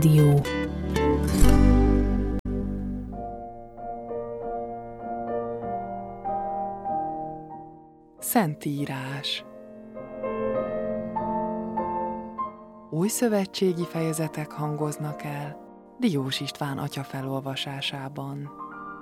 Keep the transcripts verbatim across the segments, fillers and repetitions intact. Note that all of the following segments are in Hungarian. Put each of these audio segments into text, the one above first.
Rádió. Szentírás. Új szövetségi fejezetek hangoznak el Diós István atya felolvasásában.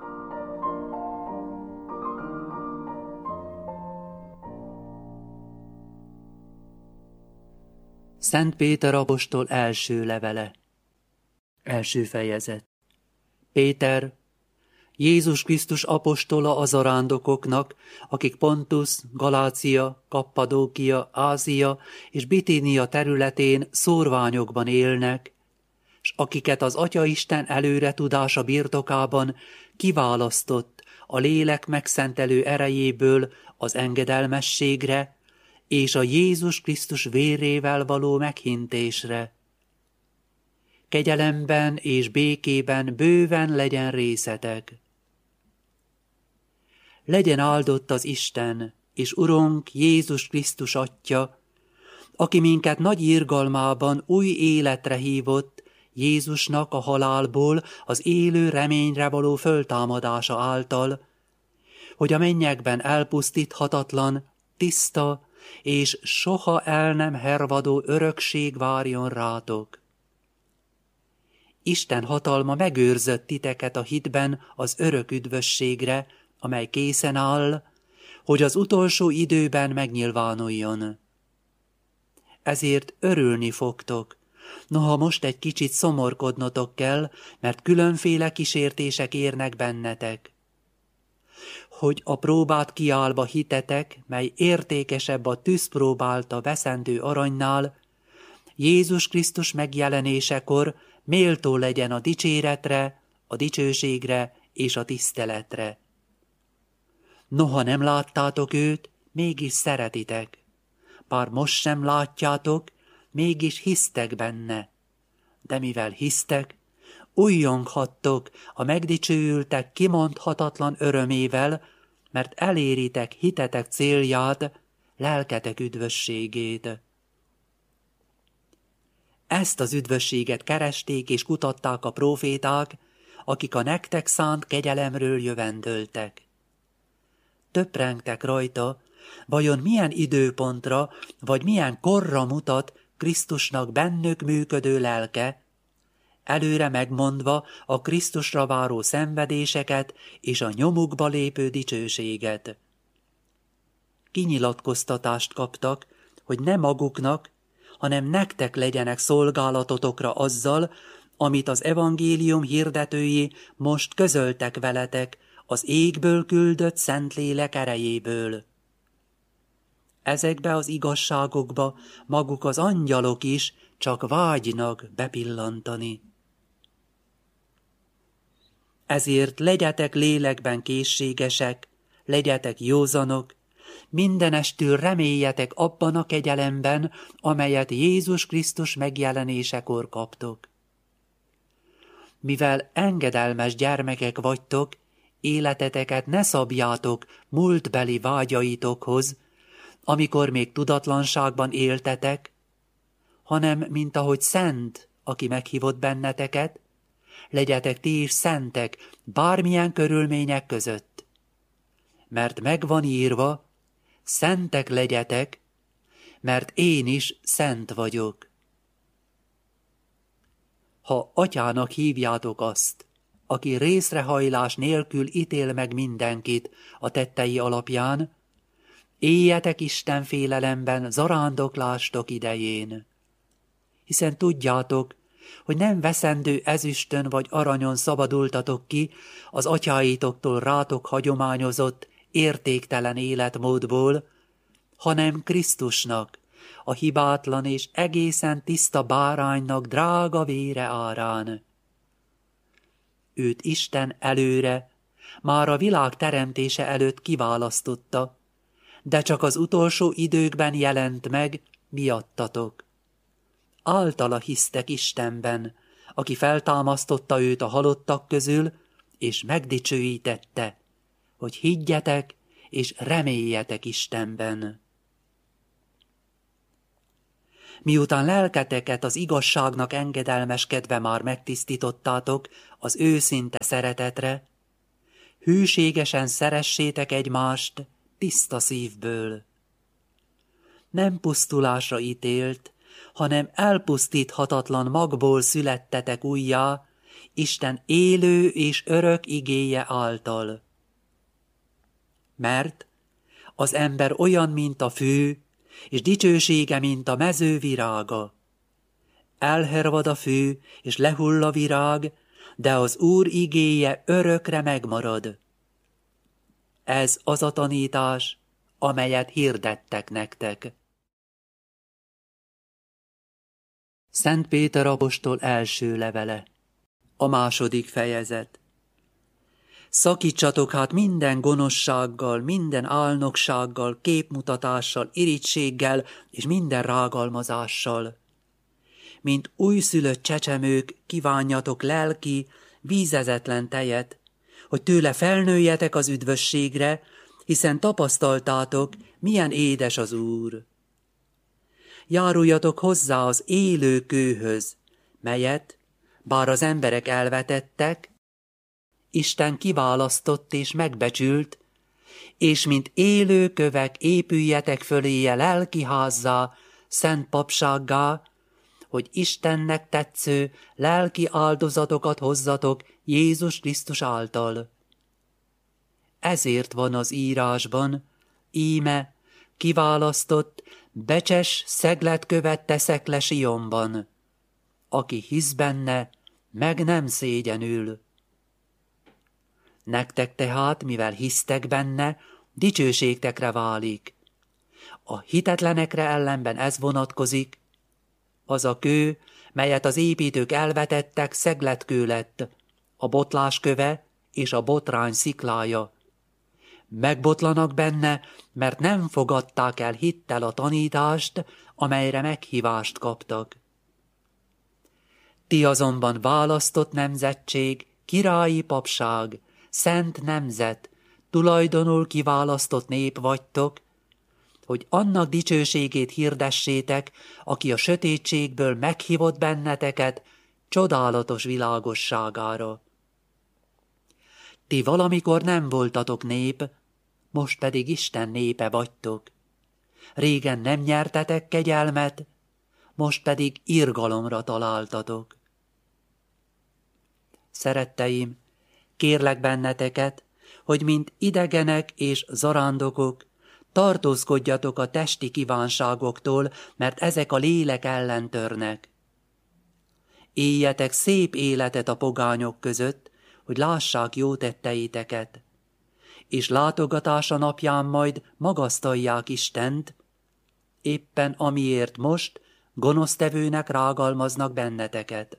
Szent Péter apostol első levele. Első fejezet. Péter, Jézus Krisztus apostola a zarándokoknak, akik Pontus, Galácia, Kappadókia, Ázia és Bitínia területén szórványokban élnek, s akiket az Atyaisten előre tudása birtokában kiválasztott a lélek megszentelő erejéből az engedelmességre és a Jézus Krisztus vérével való meghintésre. Kegyelemben és békében bőven legyen részetek. Legyen áldott az Isten és Urunk Jézus Krisztus Atya, aki minket nagy irgalmában új életre hívott Jézusnak a halálból az élő reményre való föltámadása által, hogy a mennyekben elpusztíthatatlan, tiszta és soha el nem hervadó örökség várjon rátok. Isten hatalma megőrzött titeket a hitben az örök üdvösségre, amely készen áll, hogy az utolsó időben megnyilvánuljon. Ezért örülni fogtok, noha most egy kicsit szomorkodnotok kell, mert különféle kísértések érnek bennetek. Hogy a próbát kiállva hitetek, mely értékesebb a tűzpróbálta veszendő aranynál, Jézus Krisztus megjelenésekor méltó legyen a dicséretre, a dicsőségre és a tiszteletre. Noha nem láttátok őt, mégis szeretitek. Bár most sem látjátok, mégis hisztek benne. De mivel hisztek, újjonghattok a megdicsőültek kimondhatatlan örömével, mert eléritek hitetek célját, lelketek üdvösségét. Ezt az üdvösséget keresték és kutatták a próféták, akik a nektek szánt kegyelemről jövendöltek. Töprengtek rajta, vajon milyen időpontra, vagy milyen korra mutat Krisztusnak bennük működő lelke, előre megmondva a Krisztusra váró szenvedéseket és a nyomukba lépő dicsőséget. Kinyilatkoztatást kaptak, hogy ne maguknak, hanem nektek legyenek szolgálatotokra azzal, amit az evangélium hirdetői most közöltek veletek az égből küldött Szentlélek erejéből. Ezekbe az igazságokba maguk az angyalok is csak vágynak bepillantani. Ezért legyetek lélekben készségesek, legyetek józanok, mindenestül reméljetek abban a kegyelemben, amelyet Jézus Krisztus megjelenésekor kaptok. Mivel engedelmes gyermekek vagytok, életeteket ne szabjátok múltbeli vágyaitokhoz, amikor még tudatlanságban éltetek, hanem mint ahogy szent, aki meghívott benneteket, legyetek ti is szentek bármilyen körülmények között. Mert megvan írva, szentek legyetek, mert én is szent vagyok. Ha atyának hívjátok azt, aki részrehajlás nélkül ítél meg mindenkit a tettei alapján, éljetek Isten félelemben zarándoklástok idején. Hiszen tudjátok, hogy nem veszendő ezüstön vagy aranyon szabadultatok ki az atyáitoktól rátok hagyományozott, értéktelen életmódból, hanem Krisztusnak, a hibátlan és egészen tiszta báránynak drága vére árán. Őt Isten előre, már a világ teremtése előtt kiválasztotta, de csak az utolsó időkben jelent meg miattatok. Általa hisztek Istenben, aki feltámasztotta őt a halottak közül, és megdicsőítette, hogy higgyetek és reméljetek Istenben. miután lelketeket az igazságnak engedelmeskedve már megtisztítottátok az őszinte szeretetre, hűségesen szeressétek egymást tiszta szívből. Nem pusztulásra ítélt, hanem elpusztíthatatlan magból születtetek újjá, Isten élő és örök igéje által. Mert az ember olyan, mint a fű, és dicsősége, mint a mező virága. Elhervad a fű, és lehull a virág, de az Úr igéje örökre megmarad. Ez az a tanítás, amelyet hirdettek nektek. Szent Péter apostol első levele. A második fejezet. Szakítsatok hát minden gonoszsággal, minden álnoksággal, képmutatással, irigységgel és minden rágalmazással. Mint újszülött csecsemők kívánjatok lelki, vízezetlen tejet, hogy tőle felnőjetek az üdvösségre, hiszen tapasztaltátok, milyen édes az Úr. Járuljatok hozzá az élő kőhöz, melyet, bár az emberek elvetettek, Isten kiválasztott és megbecsült, és mint élő kövek épüljetek föléje lelki házzá, szent papsággá, hogy Istennek tetsző lelki áldozatokat hozzatok Jézus Krisztus által. Ezért van az írásban, íme, kiválasztott, becses szegletkövet teszek le Sionban, aki hisz benne, meg nem szégyenül. Nektek tehát, mivel hisztek benne, dicsőségtekre válik. A hitetlenekre ellenben ez vonatkozik, az a kő, melyet az építők elvetettek, szegletkő lett, a botlás köve és a botrány sziklája. Megbotlanak benne, mert nem fogadták el hittel a tanítást, amelyre meghívást kaptak. Ti azonban választott nemzetség, királyi papság, szent nemzet, tulajdonul kiválasztott nép vagytok, hogy annak dicsőségét hirdessétek, aki a sötétségből meghívott benneteket csodálatos világosságára. Ti valamikor nem voltatok nép, most pedig Isten népe vagytok. Régen nem nyertetek kegyelmet, most pedig irgalomra találtatok. Szeretteim, kérlek benneteket, hogy mint idegenek és zarándokok, tartózkodjatok a testi kívánságoktól, mert ezek a lélek ellen törnek. Éljetek szép életet a pogányok között, hogy lássák jó tetteiteket, és látogatása napján majd magasztalják Istent, éppen amiért most gonosztevőnek rágalmaznak benneteket.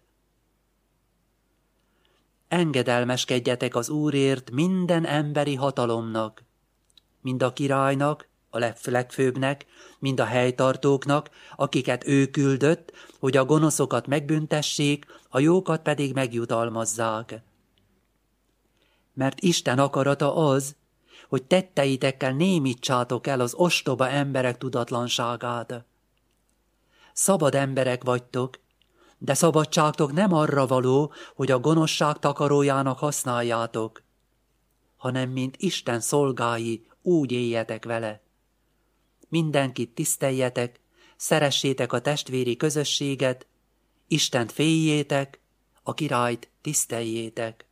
Engedelmeskedjetek az Úrért minden emberi hatalomnak, mind a királynak, a legfőbbnek, mind a helytartóknak, akiket ő küldött, hogy a gonoszokat megbüntessék, a jókat pedig megjutalmazzák. Mert Isten akarata az, hogy tetteitekkel némítsátok el az ostoba emberek tudatlanságát. Szabad emberek vagytok, de szabadságtok nem arra való, hogy a gonoszság takarójának használjátok, hanem mint Isten szolgái úgy éljetek vele. Mindenkit tiszteljetek, szeressétek a testvéri közösséget, Istent féljétek, a királyt tiszteljétek.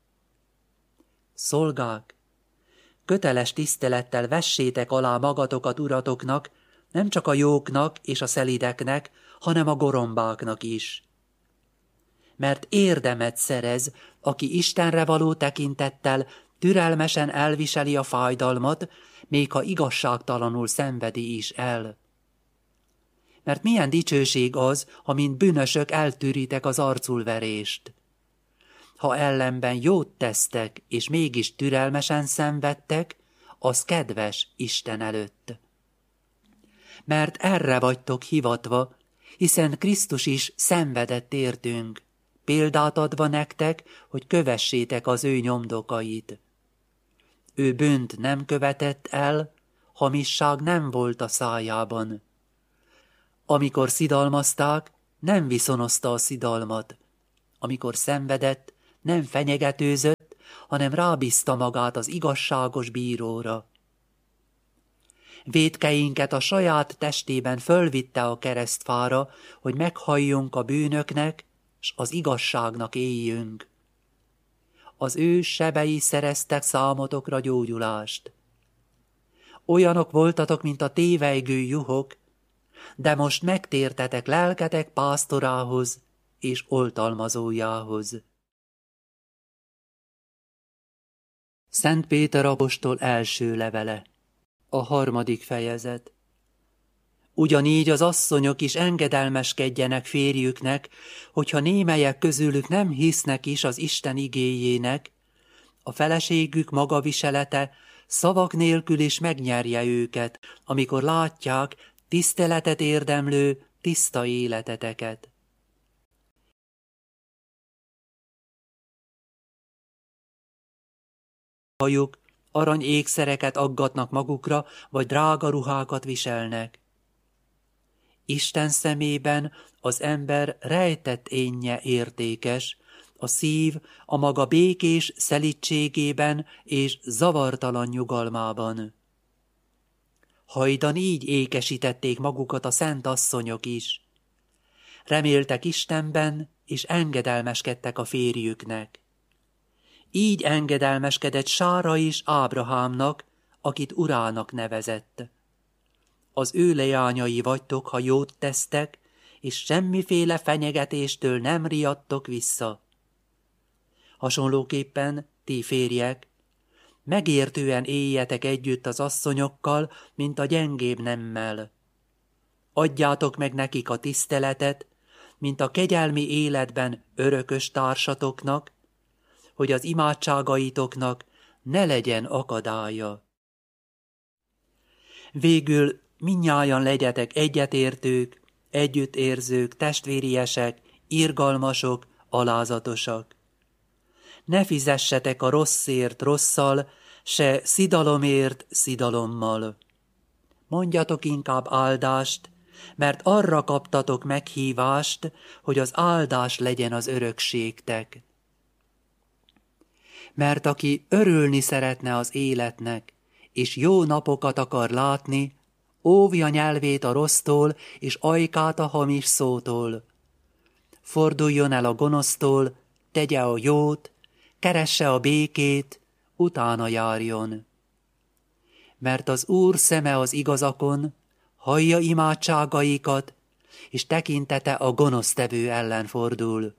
Szolgák, köteles tisztelettel vessétek alá magatokat uratoknak, nem csak a jóknak és a szelideknek, hanem a gorombáknak is. Mert érdemet szerez, aki Istenre való tekintettel türelmesen elviseli a fájdalmat, még ha igazságtalanul szenvedi is el. Mert milyen dicsőség az, ha mint bűnösök eltűritek az arculverést. Ha ellenben jót tesztek, és mégis türelmesen szenvedtek, az kedves Isten előtt. Mert erre vagytok hivatva, hiszen Krisztus is szenvedett értünk, példát adva nektek, hogy kövessétek az ő nyomdokait. Ő bűnt nem követett el, hamisság nem volt a szájában. Amikor szidalmazták, nem viszonozta a szidalmat. Amikor szenvedett, nem fenyegetőzött, hanem rábízta magát az igazságos bíróra. Vétkeinket a saját testében fölvitte a keresztfára, hogy meghalljunk a bűnöknek, s az igazságnak éljünk. Az ő sebei szereztek számotokra gyógyulást. Olyanok voltatok, mint a tévejgő juhok, de most megtértetek lelketek pásztorához és oltalmazójához. Szent Péter apostol első levele, a harmadik fejezet. Ugyanígy az asszonyok is engedelmeskedjenek férjüknek, hogyha némelyek közülük nem hisznek is az Isten igéjének, a feleségük magaviselete szavak nélkül is megnyerje őket, amikor látják tiszteletet érdemlő, tiszta életeteket. Hajuk arany ékszereket aggatnak magukra, vagy drága ruhákat viselnek. Isten szemében az ember rejtett énje értékes, a szív a maga békés szelídségében és zavartalan nyugalmában. Hajdan így ékesítették magukat a szent asszonyok is. Reméltek Istenben, és engedelmeskedtek a férjüknek. Így engedelmeskedett Sára is Ábrahámnak, akit urának nevezett. Az ő leányai vagytok, ha jót tesztek, és semmiféle fenyegetéstől nem riadtok vissza. Hasonlóképpen, ti férjek, megértően éljetek együtt az asszonyokkal, mint a gyengébb nemmel. Adjátok meg nekik a tiszteletet, mint a kegyelmi életben örökös társatoknak, hogy az imádságaitoknak ne legyen akadálya. Végül mindnyájan legyetek egyetértők, együttérzők, testvériesek, irgalmasok, alázatosak. Ne fizessetek a rosszért rosszal, se szidalomért szidalommal. Mondjatok inkább áldást, mert arra kaptatok meghívást, hogy az áldás legyen az örökségtek. Mert aki örülni szeretne az életnek, és jó napokat akar látni, óvja nyelvét a rossztól, és ajkát a hamis szótól. Forduljon el a gonosztól, tegye a jót, keresse a békét, utána járjon. Mert az Úr szeme az igazakon, hallja imádságaikat, és tekintete a gonosztevő ellen fordul.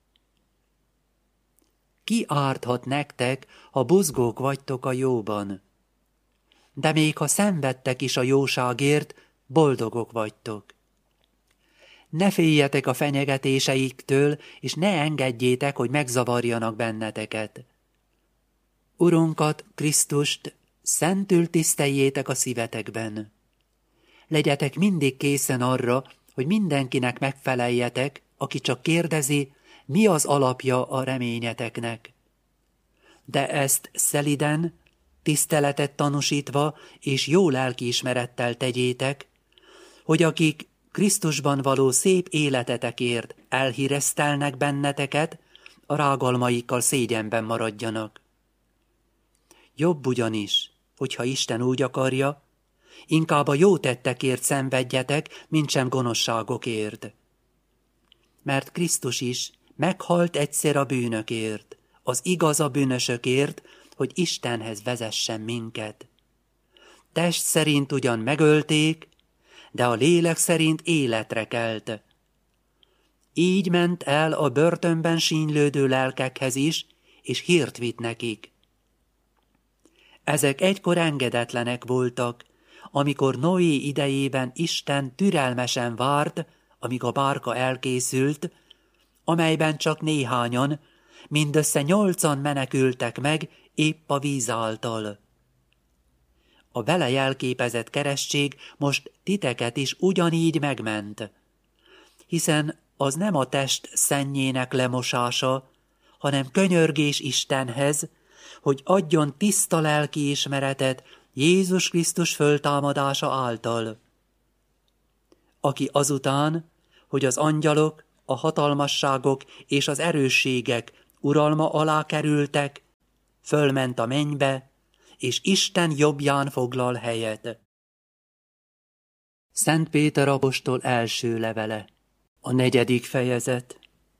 Ki árthat nektek, ha buzgók vagytok a jóban? De még ha szenvedtek is a jóságért, boldogok vagytok. Ne féljetek a fenyegetéseiktől, és ne engedjétek, hogy megzavarjanak benneteket. Urunkat, Krisztust, szentül tiszteljétek a szívetekben. Legyetek mindig készen arra, hogy mindenkinek megfeleljetek, aki csak kérdezi, mi az alapja a reményeteknek. De ezt szeliden, tiszteletet tanúsítva és jó lelkiismerettel tegyétek, hogy akik Krisztusban való szép életetekért elhíresztelnek benneteket, a rágalmaikkal szégyenben maradjanak. Jobb ugyanis, hogyha Isten úgy akarja, inkább a jó tettekért szenvedjetek, mintsem gonoszságokért. Mert Krisztus is meghalt egyszer a bűnökért, az igaz a bűnösökért, hogy Istenhez vezessen minket. Test szerint ugyan megölték, de a lélek szerint életre kelt. Így ment el a börtönben sínylődő lelkekhez is, és hírt vitt nekik. Ezek egykor engedetlenek voltak, amikor Noé idejében Isten türelmesen várt, amíg a bárka elkészült, amelyben csak néhányan, mindössze nyolcan menekültek meg épp a víz által. A vele jelképezett keresztség most titeket is ugyanígy megment, hiszen az nem a test szennyének lemosása, hanem könyörgés Istenhez, hogy adjon tiszta lelki ismeretet Jézus Krisztus föltámadása által. aki azután, hogy az angyalok, a hatalmasságok és az erősségek uralma alá kerültek, fölment a mennybe, és Isten jobbján foglal helyet. Szent Péter apostol első levele, a negyedik fejezet.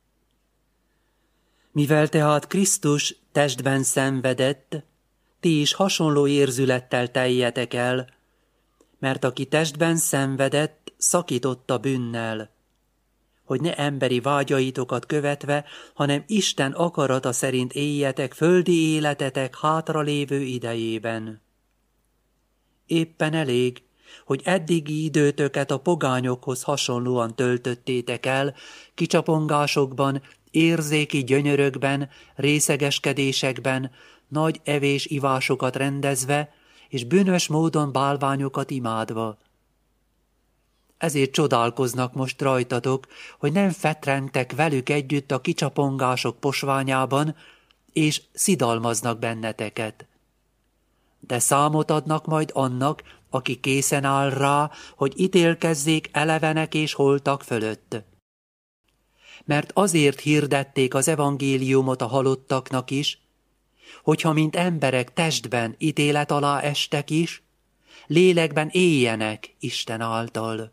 Mivel tehát Krisztus testben szenvedett, ti is hasonló érzülettel teljetek el, mert aki testben szenvedett, szakította bűnnel, hogy ne emberi vágyaitokat követve, hanem Isten akarata szerint éljetek földi életetek hátralévő idejében. Éppen elég, hogy eddigi időtöket a pogányokhoz hasonlóan töltöttétek el, kicsapongásokban, érzéki gyönyörökben, részegeskedésekben, nagy evés-ivásokat rendezve, és bűnös módon bálványokat imádva. Ezért csodálkoznak most rajtatok, hogy nem fetrengtek velük együtt a kicsapongások posványában, és szidalmaznak benneteket. De számot adnak majd annak, aki készen áll rá, hogy ítélkezzék elevenek és holtak fölött. Mert azért hirdették az evangéliumot a halottaknak is, hogyha mint emberek testben ítélet alá estek is, lélekben éljenek Isten által.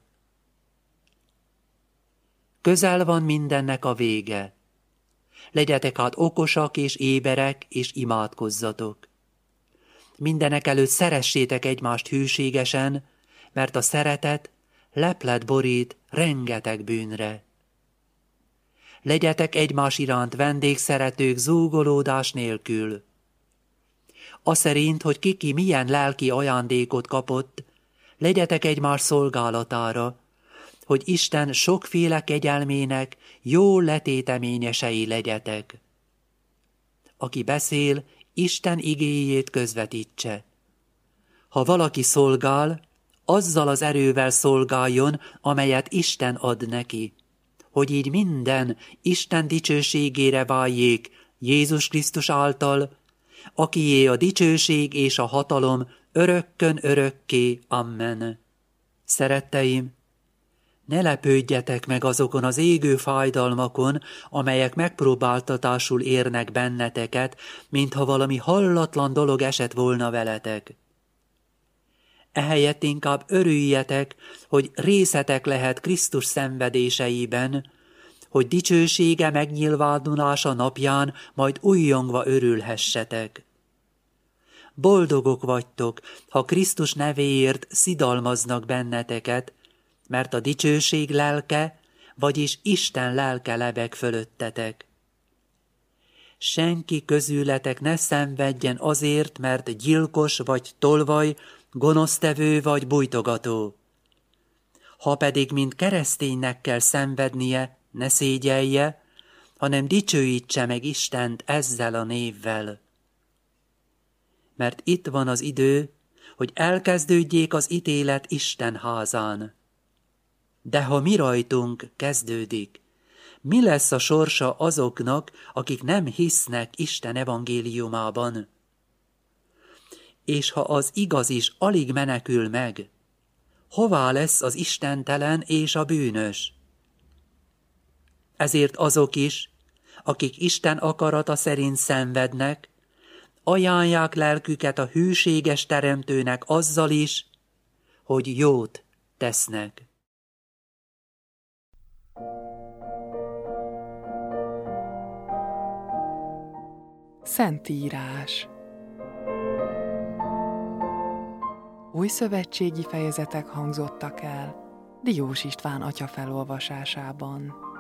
Közel van mindennek a vége. Legyetek hát okosak és éberek, és imádkozzatok. Mindenek előtt szeressétek egymást hűségesen, mert a szeretet leplet borít rengeteg bűnre. Legyetek egymás iránt vendégszeretők zúgolódás nélkül. Aszerint, hogy kiki milyen lelki ajándékot kapott, legyetek egymás szolgálatára, hogy Isten sokféle kegyelmének jó letéteményesei legyetek. Aki beszél, Isten igéjét közvetítse. Ha valaki szolgál, azzal az erővel szolgáljon, amelyet Isten ad neki, hogy így minden Isten dicsőségére váljék Jézus Krisztus által, akié a dicsőség és a hatalom örökkön örökké. Amen. Szeretteim, ne lepődjetek meg azokon az égő fájdalmakon, amelyek megpróbáltatásul érnek benneteket, mintha valami hallatlan dolog esett volna veletek. Ehelyett inkább örüljetek, hogy részetek lehet Krisztus szenvedéseiben, hogy dicsősége megnyilvánulása napján majd újjongva örülhessetek. Boldogok vagytok, ha Krisztus nevéért szidalmaznak benneteket, mert a dicsőség lelke, vagyis Isten lelke lebeg fölöttetek. Senki közületek ne szenvedjen azért, mert gyilkos vagy tolvaj, gonosztevő vagy bújtogató. Ha pedig mint kereszténynek kell szenvednie, ne szégyelje, hanem dicsőítse meg Istent ezzel a névvel. Mert itt van az idő, hogy elkezdődjék az ítélet Isten házán. De ha mi rajtunk kezdődik, mi lesz a sorsa azoknak, akik nem hisznek Isten evangéliumában? És ha az igaz is alig menekül meg, hová lesz az istentelen és a bűnös? Ezért azok is, akik Isten akarata szerint szenvednek, ajánlják lelküket a hűséges teremtőnek azzal is, hogy jót tesznek. Szentírás. Újszövetségi fejezetek hangzottak el Diós István atya felolvasásában.